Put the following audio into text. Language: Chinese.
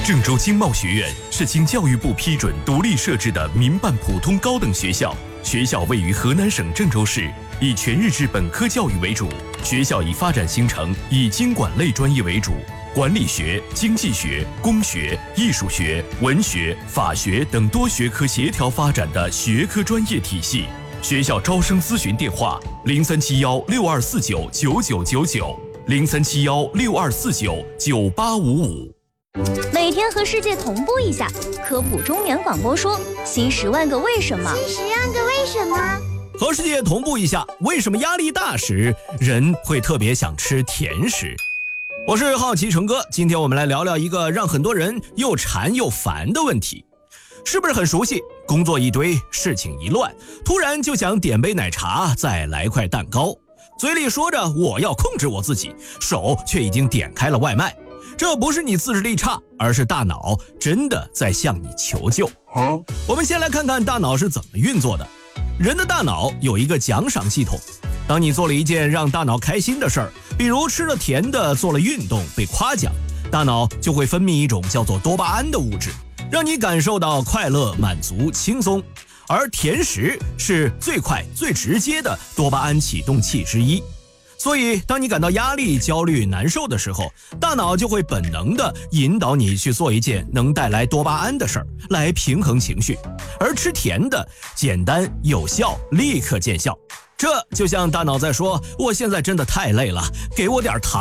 郑州经贸学院是经教育部批准独立设置的民办普通高等学校，学校位于河南省郑州市，以全日制本科教育为主。学校以发展形成以经管类专业为主，管理学、经济学、工学、艺术学、文学、法学等多学科协调发展的学科专业体系。学校招生咨询电话：0371624999，037162499855。 每天和世界同步一下，科普中原广播说新10万个为什么。 和世界同步一下，为什么压力大时人会特别想吃甜食？我是好奇成哥，今天我们来聊聊一个让很多人又馋又烦的问题，是不是很熟悉？工作一堆，事情一乱，突然就想点杯奶茶，再来块蛋糕，嘴里说着我要控制我自己，手却已经点开了外卖。这不是你自制力差，而是大脑真的在向你求救。我们先来看看大脑是怎么运作的。人的大脑有一个奖赏系统，当你做了一件让大脑开心的事儿，比如吃了甜的，做了运动，被夸奖，大脑就会分泌一种叫做多巴胺的物质，让你感受到快乐、满足、轻松。而甜食是最快最直接的多巴胺启动器之一。所以当你感到压力、焦虑、难受的时候，大脑就会本能地引导你去做一件能带来多巴胺的事儿，来平衡情绪。而吃甜的简单有效，立刻见效。这就像大脑在说，我现在真的太累了，给我点糖。